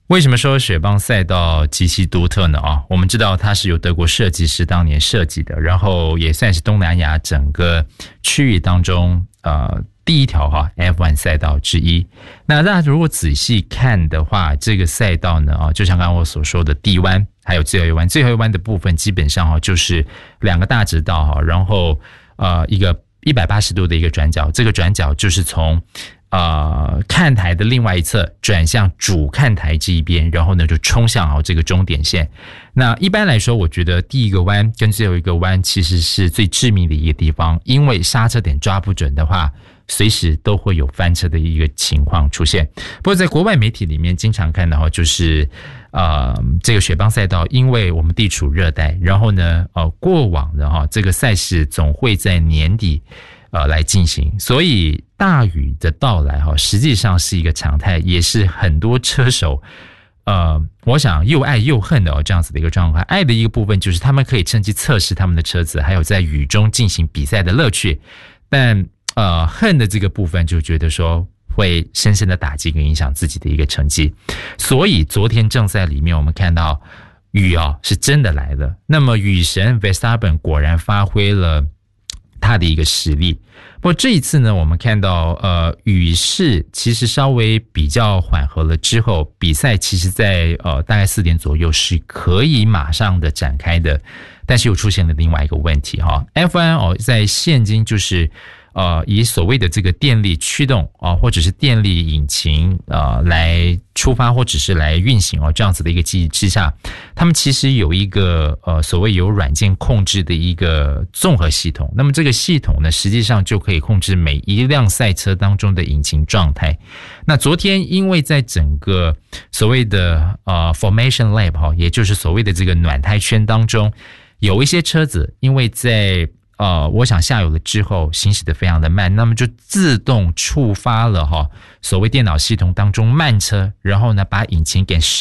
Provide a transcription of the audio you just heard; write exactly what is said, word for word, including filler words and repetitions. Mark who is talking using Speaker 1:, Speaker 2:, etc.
Speaker 1: 为什么说雪邦赛道极其独特呢？啊，我们知道它是由德国设计师当年设计的，然后也算是东南亚整个区域当中呃第一条哈 F 一 赛道之一。那大家如果仔细看的话，这个赛道呢啊，就像刚刚我所说的地湾还有最后一弯，最后一弯的部分基本上哈就是两个大直道哈，然后呃一个一百八十度的一个转角，这个转角就是从呃，看台的另外一侧转向主看台这一边，然后呢就冲向好这个终点线。那一般来说，我觉得第一个弯跟最后一个弯其实是最致命的一个地方，因为刹车点抓不准的话，随时都会有翻车的一个情况出现。不过在国外媒体里面经常看到就是呃，这个雪邦赛道，因为我们地处热带，然后呢呃，过往的哈这个赛事总会在年底呃来进行，所以大雨的到来哈，实际上是一个常态，也是很多车手呃，我想又爱又恨的哦，这样子的一个状况。爱的一个部分就是他们可以趁机测试他们的车子，还有在雨中进行比赛的乐趣，但呃，恨的这个部分就觉得说会深深的打击跟影响自己的一个成绩。所以昨天正赛里面我们看到雨哦是真的来了，那么雨神 Verstappen 果然发挥了他的一个实力。不过这一次呢，我们看到呃雨势其实稍微比较缓和了之后，比赛其实在呃大概四点左右是可以马上的展开的，但是又出现了另外一个问题哈。F 一 哦，在现今就是呃以所谓的这个电力驱动啊、呃，或者是电力引擎呃来出发或者是来运行哦，这样子的一个机制之下，他们其实有一个呃所谓有软件控制的一个综合系统。那么这个系统呢，实际上就可以控制每一辆赛车当中的引擎状态。那昨天因为在整个所谓的呃 formation lap 哈，也就是所谓的这个暖胎圈当中，有一些车子因为在呃，我想下油了之后行驶得非常的慢，那么就自动触发了哈所谓电脑系统当中慢车，然后呢把引擎给